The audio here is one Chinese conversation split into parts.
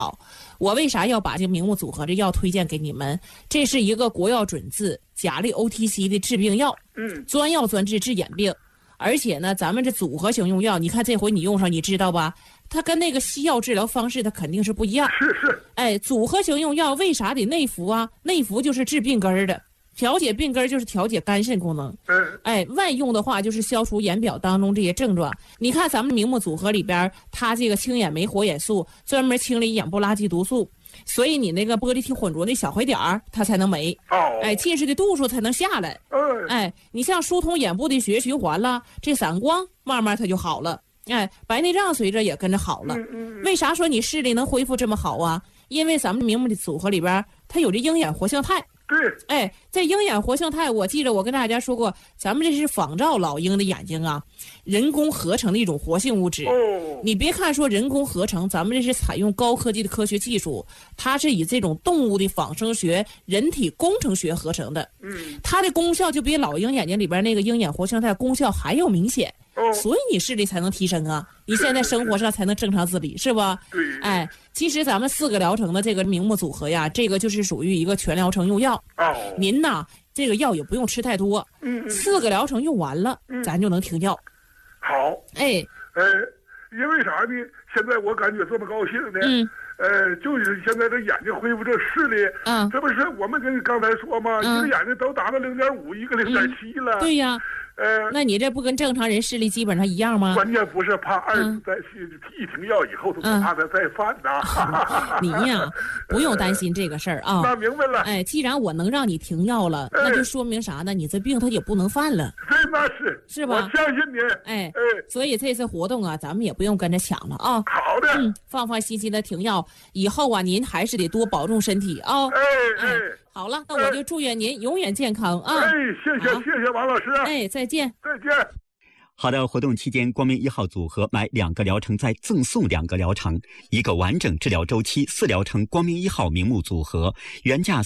我为啥要把这明目组合的药推荐给你们？这是一个国药准字甲类 OTC 的治病药，专药专治治眼病。而且呢，咱们这组合型用药，你看这回你用上，你知道吧？它跟那个西药治疗方式它肯定是不一样。 是。 组合型用药为啥得内服啊？内服就是治病根儿的，调节病根儿就是调节肝肾功能。外用的话就是消除眼表当中这些症状。你看咱们明目组合里边，它这个清眼酶活眼素专门清理眼部垃圾毒素。所以你那个玻璃体混浊那小黑点儿它才能没，近视的度数才能下来。你像疏通眼部的血液循环了，这散光慢慢它就好了。白内障随着也跟着好了。为啥说你视力能恢复这么好啊？因为咱们明目的组合里边它有这鹰眼活性肽。这鹰眼活性肽，我记着我跟大家说过，咱们这是仿照老鹰的眼睛啊，人工合成的一种活性物质。你别看说人工合成，咱们这是采用高科技的科学技术，它是以这种动物的仿生学、人体工程学合成的。它的功效就比老鹰眼睛里边那个鹰眼活性肽功效还要明显。所以你视力才能提升啊，你现在生活上才能正常自理，是吧？其实咱们4个疗程的这个明目组合呀，这个就是属于一个全疗程用药。您呐，这个药也不用吃太多，4个疗程用完了，咱就能停药。 好。因为啥呢？现在我感觉这么高兴呢。就是现在这眼睛恢复这视力，这不是我们跟你刚才说吗？一个眼睛都达到0.5，一个0.7了。 对呀。那你这不跟正常人视力基本上一样吗？ 关键不是怕二次再一停药以后，怕他再犯呐。 你呀，不用担心这个事儿啊。 那明白了。 既然我能让你停药了，那就说明啥呢？你这病它也不能犯了。 那是吧？ 我相信你。 所以这次活动啊，咱们也不用跟着抢了啊。 好的。 放放心心的停药，以后啊，您还是得多保重身体啊。好了，那我就祝愿您永远健康啊！ 谢谢王老师。 再见。 再见。 好的，活动期间，光明1号组合买2个疗程再赠送2个疗程，1个完整治疗周期4疗程光明1号明目组合，原价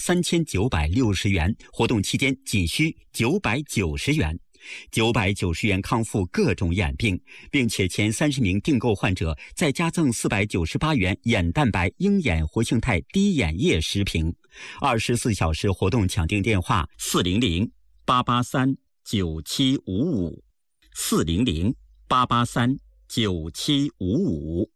3960元，活动期间仅需990元。990元康复各种眼病，并且前30名订购患者再加赠498元眼蛋白鹰眼活性肽滴眼液10瓶。24小时活动抢订电话400-883-9755 400-883-9755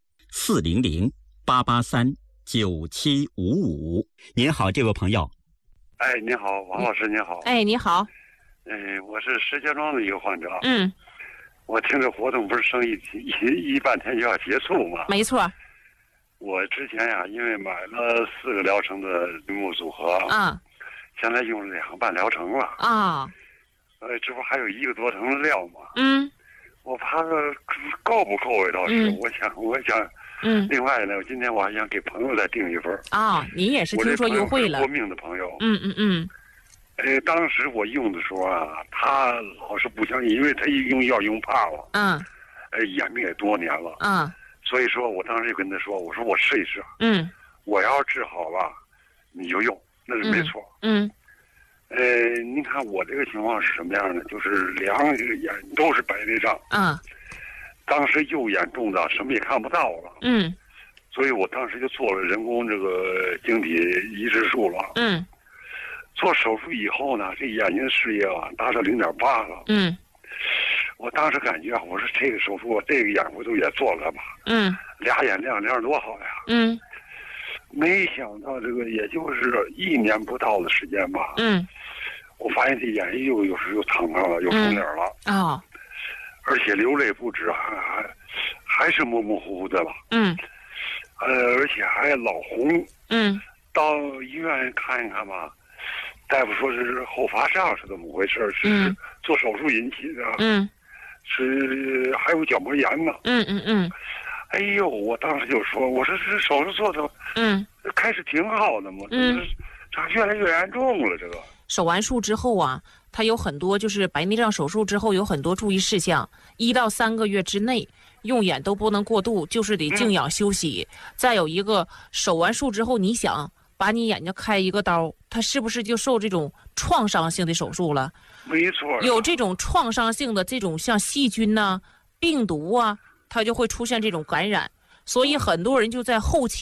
400-883-9755。您好，这位朋友。 你好，王老师，你好。 你好。 我是石家庄的一个患者。我听这活动不是剩一半天就要结束吗？ 没错。 我之前呀，因为买了4个疗程的明目组合现在用了2个半疗程了这不还有1个多程的料吗？我怕够不够呀？倒是我想另外呢，今天我还想给朋友再订一份您也是听说优惠了？ 过命的朋友。当时我用的时候他老是不相信，因为他用药用怕了。眼病也多年了。所以说我当时就跟他说，我说我试一试。我要是治好了，你就用，那是没错。您看我这个情况是什么样的？就是2个眼都是白内障。当时右眼中的什么也看不到了。所以我当时就做了人工这个晶体移植术了。做手术以后呢，这眼睛的视野达到0.8了。我当时感觉我说这个手术这个眼回头也做了吧。俩眼亮多好呀。没想到这个也就是1年不到的时间吧。我发现这眼睛有时又疼上了，又肿脸了。而且流泪不止，还是模模糊糊的了。而且还老红。到医院看一看吧，大夫说是后发上是怎么回事？是做手术引起的。是还有角膜炎呢。哎呦，我当时就说，我说这手术做的开始挺好的嘛，咋越来越严重了？这个手完术之后它有很多就是白内障手术之后有很多注意事项，1到3个月之内用眼都不能过度，就是得静养休息。再有一个，手完术之后，你想把你眼睛开一个刀，它是不是就受这种创伤性的手术了？ 没错。有这种创伤性的这种像细菌病毒它就会出现这种感染，所以很多人就在后期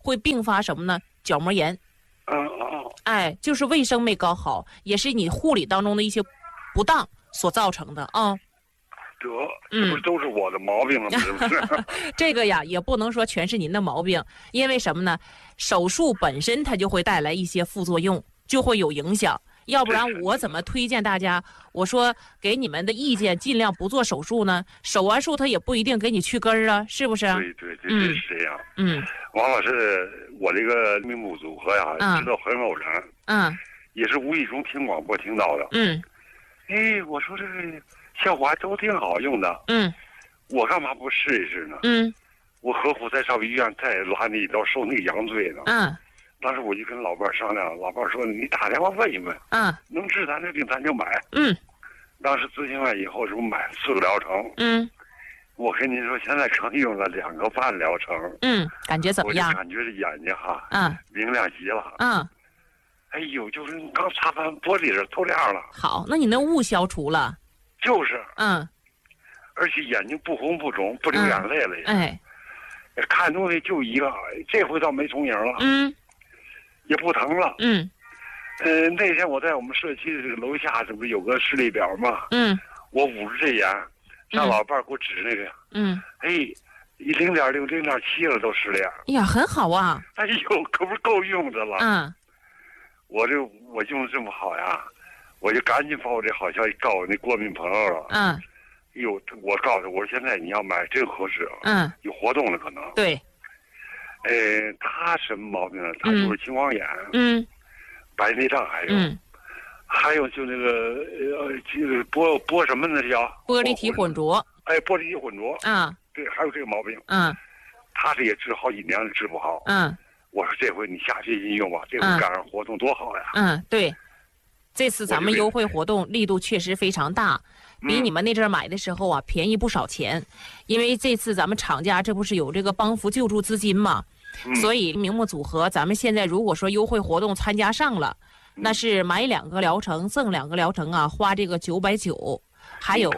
会并发什么呢？角膜炎。哎，就是卫生没搞好，也是你护理当中的一些不当所造成的啊。 这不都是我的毛病了吗？是不是？ 这个呀，也不能说全是您的毛病，因为什么呢？手术本身它就会带来一些副作用，就会有影响。要不然我怎么推荐大家？我说给你们的意见，尽量不做手术呢？手完术他也不一定给你去根儿啊，是不是？ 对，是这样。王老师，我这个名目组合呀，知道很偶然。也是无意中听广播听到的。我说这个效果还都挺好用的。我干嘛不试一试呢？我合伙在少医院在拉那一刀受那个羊罪呢。当时我就跟老伴商量，老伴说你打电话问一问，能治咱这病咱就买。当时咨询完以后，是不买了4个疗程。我跟您说，现在刚用了2个半疗程。 感觉怎么样？ 我就感觉这眼睛哈，明亮极了。哎呦，就是刚擦完玻璃上透亮了。 好，那你那雾消除了？ 就是。而且眼睛不红不肿，不流眼泪了也。看东西就一个，这回倒没重影了。也不疼了。那天我在我们社区这个楼下，这不是有个视力表吗？我捂着这眼，让老伴给我指那个。0.6、0.7了都视力。 哎呀，很好啊。 哎呦，可不是够用的了。我用的这么好呀，我就赶紧把我这好消息告诉我那过敏朋友了。我告诉他，我说现在你要买真合适。有活动了可能。 对。 他什么毛病呢？他就是青光眼。白内障还有就那个就是玻什么呢？叫玻璃体混浊。 玻璃体混浊。对，还有这个毛病。他这也治好几年了，治不好。我说这回你下决心用吧，这回赶上活动多好呀。 对，这次咱们优惠活动力度确实非常大，比你们那阵买的时候啊便宜不少钱。因为这次咱们厂家这不是有这个帮扶救助资金嘛，所以名目组合咱们现在如果说优惠活动参加上了，那是买2个疗程赠2个疗程啊，花这个990，还有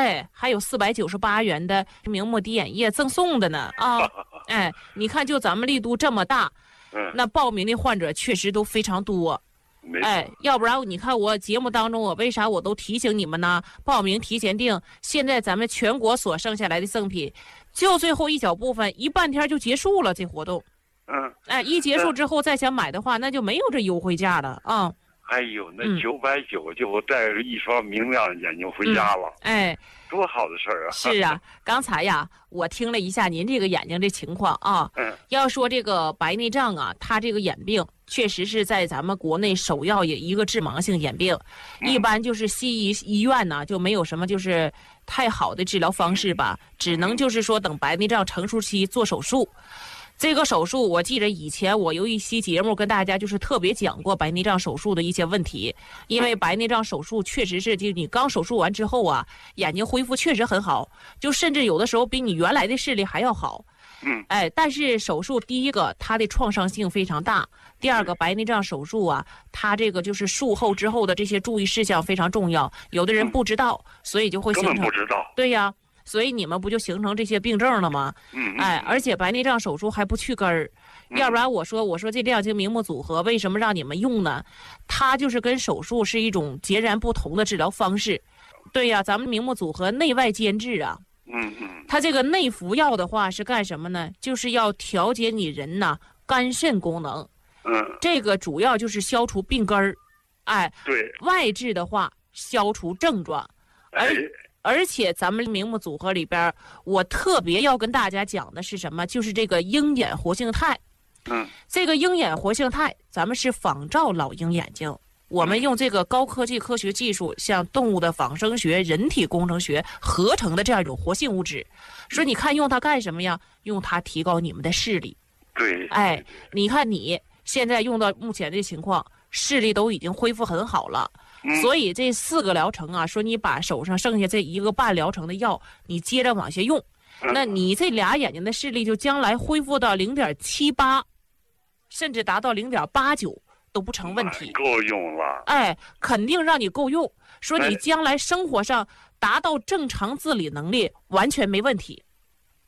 498元的明目滴眼液赠送的呢啊！你看就咱们力度这么大，那报名的患者确实都非常多。要不然你看我节目当中，我为啥我都提醒你们呢？报名提前订，现在咱们全国所剩下来的赠品，就最后一小部分，一半天就结束了这活动。一结束之后再想买的话，那就没有这优惠价了啊。 哎呦，那990就带着一双明亮的眼睛回家了。多好的事儿啊！ 是啊，刚才呀，我听了一下您这个眼睛这情况啊。要说这个白内障啊，它这个眼病确实是在咱们国内首要一个致盲性眼病，一般就是西医院呢就没有什么就是太好的治疗方式吧，只能就是说等白内障成熟期做手术。这个手术我记得以前我有一期节目跟大家就是特别讲过白内障手术的一些问题，因为白内障手术确实是就你刚手术完之后啊，眼睛恢复确实很好，就甚至有的时候比你原来的视力还要好。但是手术第一个它的创伤性非常大，第二个白内障手术啊，它这个就是术后之后的这些注意事项非常重要，有的人不知道，所以就会形成。 根本不知道。 对呀。所以你们不就形成这些病症了吗？而且白内障手术还不去根儿，要不然我说这亮晶明目组合为什么让你们用呢？它就是跟手术是一种截然不同的治疗方式。对呀，咱们明目组合内外兼治啊。它这个内服药的话是干什么呢？就是要调节你人呐肝肾功能。这个主要就是消除病根儿。 对。 外治的话消除症状，而且咱们明目组合里边，我特别要跟大家讲的是什么？就是这个鹰眼活性肽。这个鹰眼活性肽，咱们是仿照老鹰眼睛，我们用这个高科技科学技术，像动物的仿生学、人体工程学合成的这样一种活性物质。说你看用它干什么呀？用它提高你们的视力。 对。 你看你现在用到目前的情况，视力都已经恢复很好了。所以这4个疗程啊，说你把手上剩下这1个半疗程的药，你接着往下用，那你这俩眼睛的视力就将来恢复到0.78，甚至达到0.89都不成问题。 够用了。 肯定让你够用。说你将来生活上达到正常自理能力，完全没问题。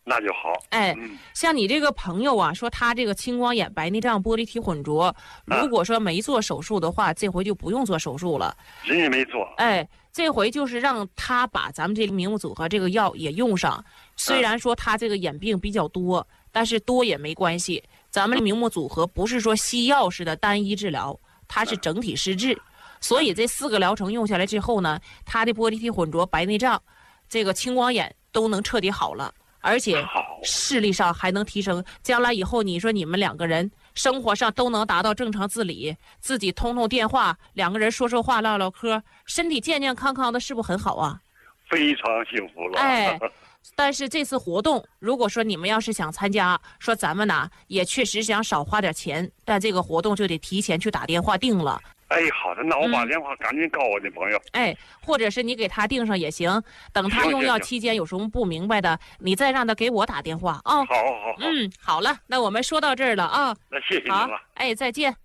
那就好。 哎，像你这个朋友啊，说他这个青光眼、白内障、玻璃体混浊，如果说没做手术的话，这回就不用做手术了。 人家没做。 哎，这回就是让他把咱们这个明目组合这个药也用上。虽然说他这个眼病比较多，但是多也没关系。咱们明目组合不是说西药式的单一治疗，它是整体施治。所以这4个疗程用下来之后呢，他的玻璃体混浊、白内障、这个青光眼都能彻底好了。而且视力上还能提升，将来以后你说你们2个人生活上都能达到正常自理，自己通通电话，2个人说说话唠唠嗑，身体健健康康的，是不是很好啊？ 非常幸福了。 哎，但是这次活动，如果说你们要是想参加，说咱们呢也确实想少花点钱，但这个活动就得提前去打电话定了。 哎，好的，那我把电话赶紧告我的朋友。 哎，或者是你给他定上也行，等他用药期间有什么不明白的，你再让他给我打电话啊。 好。 好了，那我们说到这儿了啊。 那谢谢你了。 好，哎，再见。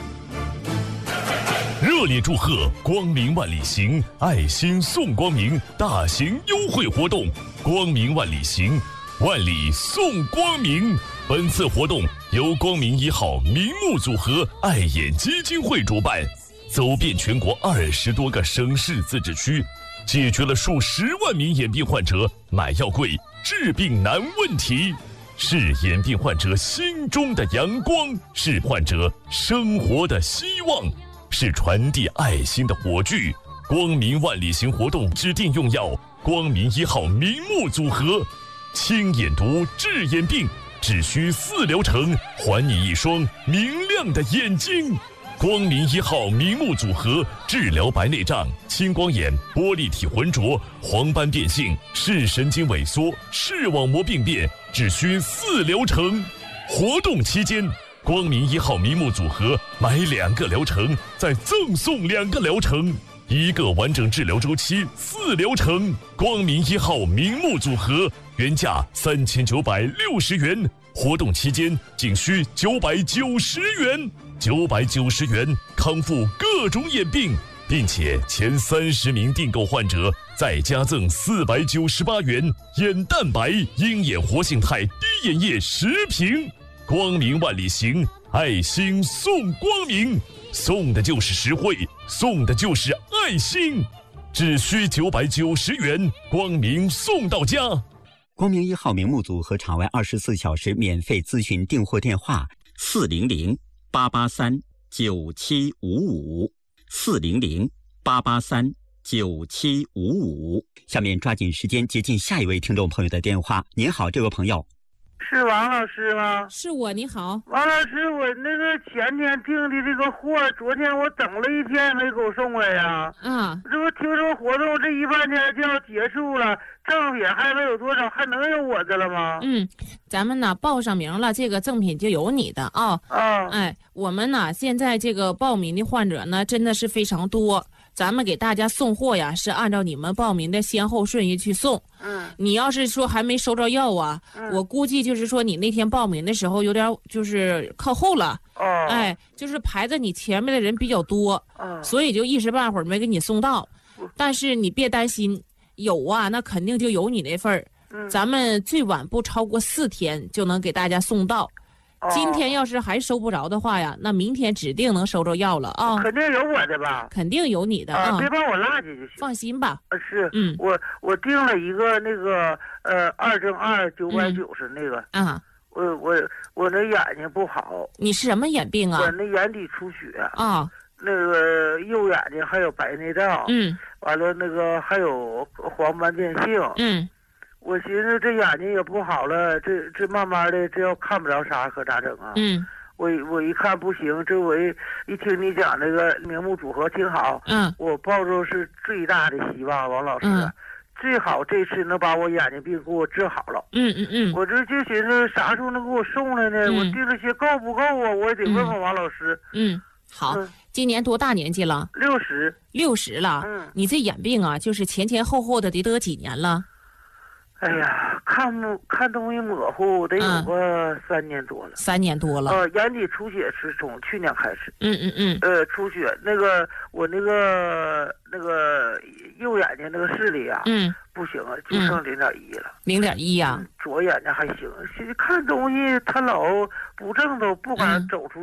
热烈祝贺光明万里行爱心送光明大型优惠活动，光明万里行，万里送光明。本次活动由光明1号明目组合爱眼基金会主办，走遍全国20多个省市自治区，解决了数十万名眼病患者买药贵、治病难问题，是眼病患者心中的阳光，是患者生活的希望，是传递爱心的火炬。光明万里行活动指定用药光明1号明目组合，清眼毒治眼病，只需4疗程，还你一双明亮的眼睛。光明1号明目组合治疗白内障、青光眼、玻璃体浑浊、黄斑变性、视神经萎缩、视网膜病变，只需4疗程。活动期间，光明1号明目组合买2个疗程再赠送2个疗程，1个完整治疗周期4疗程。光明1号明目组合原价3960元，活动期间仅需990元，990元康复各种眼病，并且前30名订购患者再加赠498元眼蛋白、鹰眼活性肽滴眼液10瓶。光明万里行，爱心送光明，送的就是实惠，送的就是爱心，只需990元，光明送到家。 光明1号明目组合场外24小时免费咨询订货电话：400-883-9755，400-883-9755。下面抓紧时间接近下一位听众朋友的电话。您好，这位朋友。 是王老师吗？ 是我，你好。 王老师，我那个前天订的这个货，昨天我等了1天也没给我送来呀。这不听说活动这一半天就要结束了，赠品还没有多少，还能有我的了吗？ 咱们呢报上名了，这个赠品就有你的啊。哎，我们呢现在这个报名的患者呢真的是非常多。咱们给大家送货呀，是按照你们报名的先后顺序去送。你要是说还没收着药啊，我估计就是说你那天报名的时候有点就是靠后了。哎，就是排在你前面的人比较多，所以就一时半会儿没给你送到。但是你别担心，有啊，那肯定就有你那份儿。咱们最晚不超过4天就能给大家送到。今天要是还收不着的话呀，那明天指定能收着药了啊！ 肯定有我的吧？ 肯定有你的啊！ 别把我落下就行。 放心吧。 是，我订了一个那个2×2 990那个啊。 我那眼睛不好。 你是什么眼病啊？ 我那眼底出血啊。 那个右眼睛还有白内障。完了那个还有黄斑变性。我寻思这眼睛也不好了，这慢慢的这要看不着啥可咋整啊？我一看不行，这我一听你讲这个明目组合挺好，我抱着是最大的希望，王老师，最好这次能把我眼睛病给我治好了。我这就寻思啥时候能给我送来呢？我订这些够不够啊？我也得问问王老师。 好，今年多大年纪了？60了。你这眼病啊，就是前后后的得几年了？ 哎呀，看东西模糊，得有个3年多了。 3年多了。 眼底出血是从去年开始。出血，那个我那个右眼睛那个视力啊， 不行啊，就剩0.1了。 0.1呀？ 左眼睛还行，看东西他老不正都不敢走出